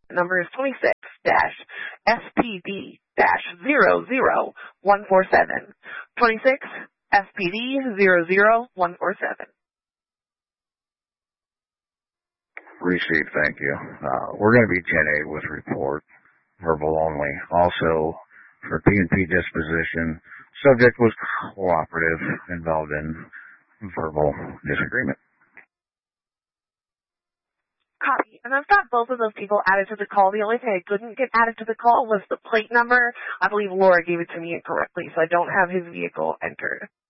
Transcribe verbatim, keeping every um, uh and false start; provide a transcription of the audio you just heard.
number is twenty-six S P D zero zero one four seven. twenty-six S P D zero zero one four seven. Received, thank you. Uh, we're going to be ten eight with report, verbal only. Also, for P and P disposition, subject was cooperative, involved in verbal disagreement. Copy. And I've got both of those people added to the call. The only thing I couldn't get added to the call was the plate number. I believe Laura gave it to me incorrectly, so I don't have his vehicle entered.